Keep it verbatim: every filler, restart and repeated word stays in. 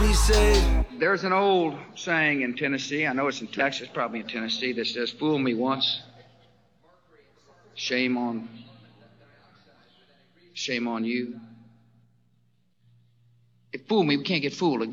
be safe. There's an old saying in Tennessee, I know it's in Texas, probably in Tennessee, that says, fool me once, shame on, shame on you. If fool me, we can't get fooled again.